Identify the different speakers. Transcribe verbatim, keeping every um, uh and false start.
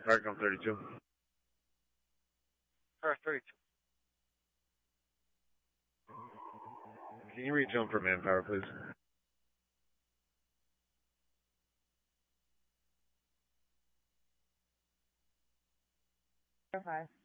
Speaker 1: Arcom thirty-two.
Speaker 2: Car thirty-two.
Speaker 1: Can you reach home for manpower, please?
Speaker 3: Five.